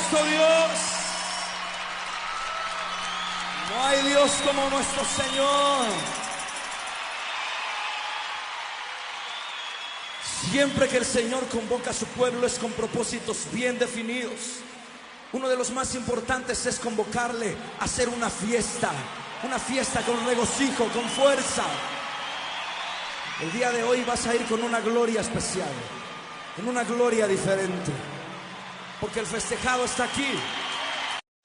nuestro Dios. No hay Dios como nuestro Señor. Siempre que el Señor convoca a su pueblo es con propósitos bien definidos. Uno de los más importantes es convocarle a hacer una fiesta con regocijo, con fuerza. El día de hoy vas a ir con una gloria especial, con una gloria diferente, porque el festejado está aquí.